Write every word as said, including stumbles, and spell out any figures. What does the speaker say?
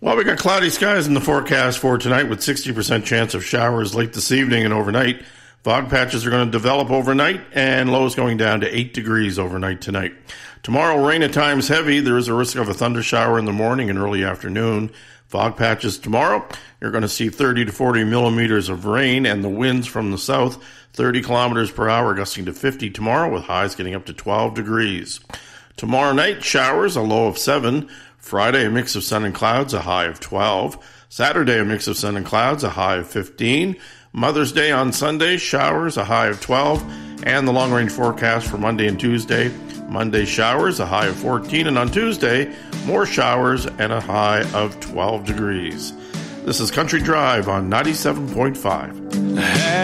Well, we got cloudy skies in the forecast for tonight with sixty percent chance of showers late this evening and overnight. Fog patches are going to develop overnight and lows going down to eight degrees overnight tonight. Tomorrow, rain at times heavy. There is a risk of a thunder shower in the morning and early afternoon. Fog patches tomorrow. You're going to see thirty to forty millimeters of rain and the winds from the south, thirty kilometers per hour, gusting to fifty tomorrow with highs getting up to twelve degrees. Tomorrow night, showers, a low of seven. Friday, a mix of sun and clouds, a high of twelve. Saturday, a mix of sun and clouds, a high of fifteen. Mother's Day on Sunday, showers, a high of twelve. And the long-range forecast for Monday and Tuesday. Monday, showers, a high of fourteen. And on Tuesday, more showers and a high of twelve degrees. This is Country Drive on ninety-seven point five.